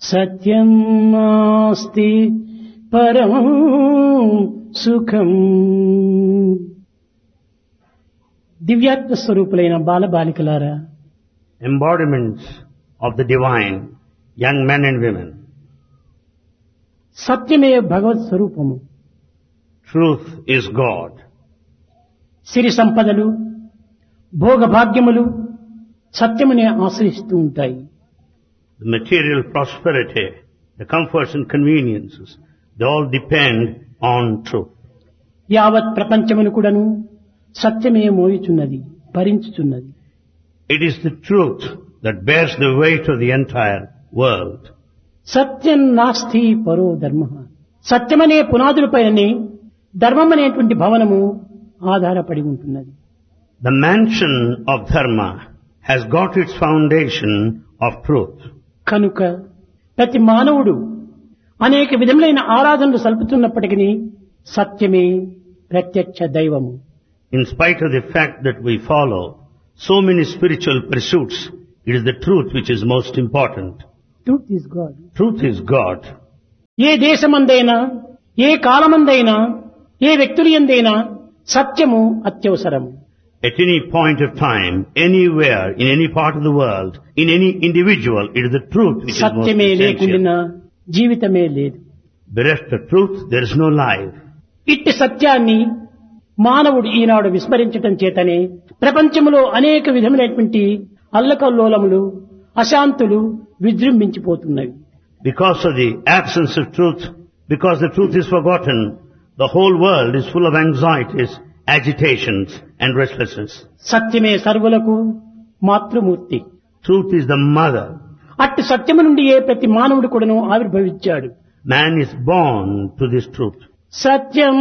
సత్యం నాస్తి పరం సుఖం. దివ్యాత్మ స్వరూపులైన బాలబాలికలారా, embodiments of the divine, young men and women. సత్యమే భగవత్ స్వరూపము. Truth is God. సిరి సంపదలు, భోగభాగ్యములు సత్యమునే ఆశ్రయిస్తూ ఉంటాయి. The material prosperity, the comforts and conveniences, they all depend on truth. యావత్ ప్రపంచమును కూడాను సత్యమే మోయుచున్నది, భరించుచున్నది. It is the truth that bears the weight of the entire world. సత్యం నాస్తి పరో ధర్మ. సత్యమనే పునాదులపైనే ధర్మం అనేటువంటి భవనము ఆధారపడి ఉంటున్నది. The mansion of dharma has got its foundation of truth. కనుక ప్రతి మానవుడు అనేక విధములైన ఆరాధనలు సల్పుతున్నప్పటికీ సత్యమే ప్రత్యక్ష దైవము. In spite of the fact that we follow so many spiritual pursuits, it is the truth which is most important. Truth is God. Truth is God. ఏ దేశమందైనా, ఏ కాలమందైనా, ఏ వ్యక్తులందైనా సత్యము అత్యవసరము. At any point of time, anywhere, in any part of the world, in any individual, it is the truth which is most సత్యమే లేకుండా essential. జీవితమే లేదు. Bereft of truth, there is no life. ఇట్టి సత్యాన్ని మానవుడు ఈనాడు విస్మరించటం చేతనే ప్రపంచంలో అనేక విధములైనటువంటి అల్లకల్లోలములు, అశాంతులు విజృంభించిపోతున్నవి. Because of the absence of truth, because the truth is forgotten, the whole world is full of anxieties, agitations and restlessness. సత్యమే సర్వులకు మాతృమూర్తి. Truth is the mother. అట్టి సత్యము నుండి ఏ ప్రతి మానవుడు కూడాను ఆవిర్భవించాడు. Man is born to this truth. Satyam